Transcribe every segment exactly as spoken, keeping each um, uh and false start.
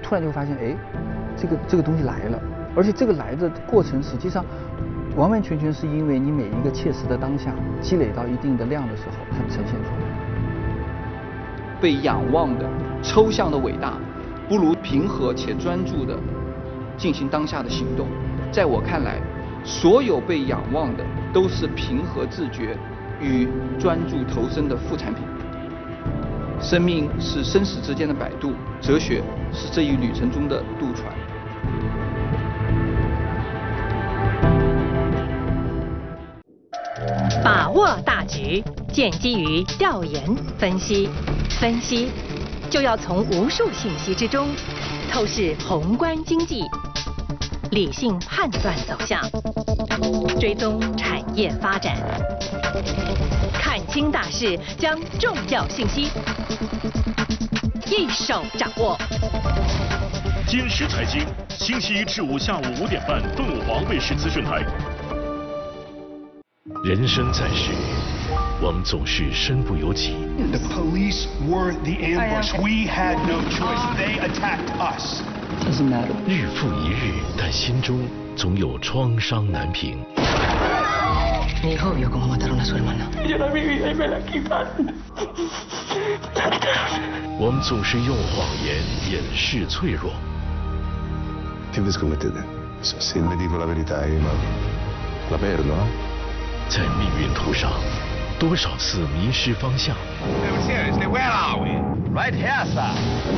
突然就发现，哎，这个这个东西来了，而且这个来的过程实际上完完全全是因为你每一个切实的当下积累到一定的量的时候，它呈现出来。 被仰望的抽象的伟大，不如平和且专注的进行当下的行动。在我看来，所有被仰望的都是平和自觉与专注投身的副产品。生命是生死之间的摆渡，哲学是这一旅程中的渡船。 把握大局，建基于调研分析，分析就要从无数信息之中透视宏观经济，理性判断走向，追踪产业发展，看清大势，将重要信息一手掌握。 坚实财经，星期一至五下午五点半，凤凰卫视资讯台。人生在世，我们总是身不由己。 The police were the ambush. We had no choice. They attacked us. Doesn't matter. 日复一日，但心中总有创伤难平。 Mi hijo vio cómo mataron a su hermana. Yo la viví y me la quitaron. 我们总是用谎言掩饰脆弱。 Che vi scommettete? Se le dico la verità, io la perdo, eh? 在命运途上，多少次迷失方向。 Seriously, where are we? Right here, sir.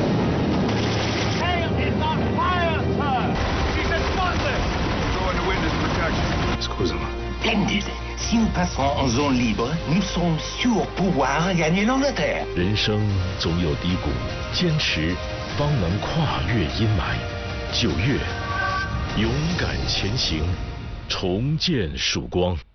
Tail is on fire, sir. She's explosive. Go into witness protection. Scusami. Splendide. Si nous passons en zone libre, nous sommes sûrs pouvoir gagner l'Angleterre. 人生总有低谷，坚持方能跨越阴霾。九月，勇敢前行，重见曙光。